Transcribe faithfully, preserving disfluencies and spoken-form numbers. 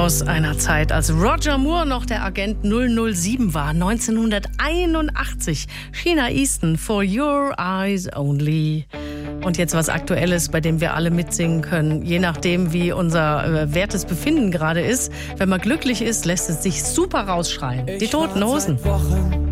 Aus einer Zeit, als Roger Moore noch der Agent null null sieben war, neunzehnhunderteinundachtzig. Sheena Easton, For Your Eyes Only. Und jetzt was Aktuelles, bei dem wir alle mitsingen können, je nachdem, wie unser äh, wertes Befinden gerade ist. Wenn man glücklich ist, lässt es sich super rausschreien. Die Toten Hosen.